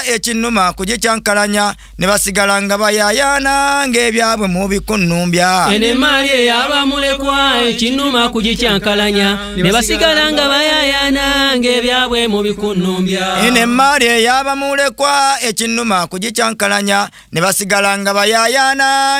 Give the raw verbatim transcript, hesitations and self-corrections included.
ekinuma kugicyankalanya ne basigala nga bayayana ng'ebyabwe mu bikunnumbya. Eno emmaali eyaba mulekwa ekinuma kugicyankalanya ne basigala nga bayayana ng'ebyabwe mu bikunnumbya. Eno emmaali eyaba mulekwa ekinuma kugicyankalanya ne basigala nga bayayana